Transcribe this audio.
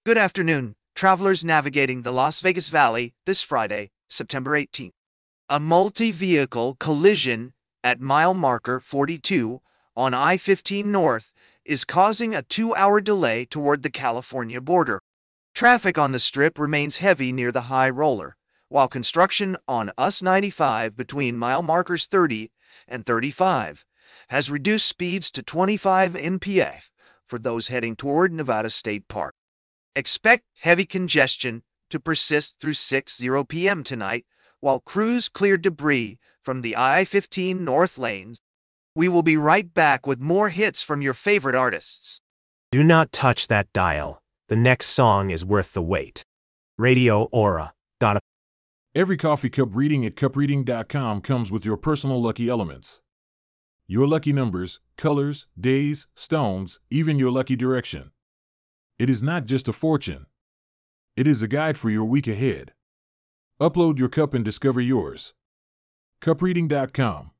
Good afternoon, travelers navigating the Las Vegas Valley this Friday, September 18th. A multi-vehicle collision at mile marker 42 on I-15 North is causing a 2-hour delay toward the California border. Traffic on the strip remains heavy near the high roller, while construction on US 95 between mile markers 30 and 35 has reduced speeds to 25 mph for those heading toward Nevada State Park. Expect heavy congestion to persist through 6:00 p.m. tonight while crews clear debris from the I-15 North lanes. We will be right back with more hits from your favorite artists. Do not touch that dial. The next song is worth the wait. Radio Aura. Every coffee cup reading at cupreading.com comes with your personal lucky elements. Your lucky numbers, colors, days, stones, even your lucky direction. It is not just a fortune. It is a guide for your week ahead. Upload your cup and discover yours. cupreading.com